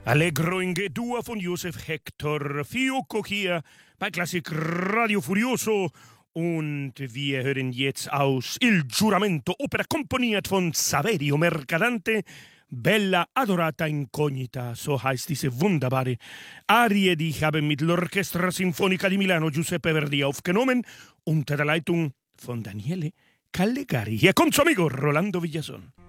Allegro in G-Dur von Josef Hector Fiocco hier bei Klassik Radio Furioso. Und wir hören jetzt aus Il Giuramento, Opera komponiert von Saverio Mercadante. Bella Adorata Incognita, so heißt diese wunderbare Arie, die ich habe mit l'Orchestra Sinfonica di Milano Giuseppe Verdi aufgenommen, unter der Leitung von Daniele Callegari. Hier kommt su amigo Rolando Villazón.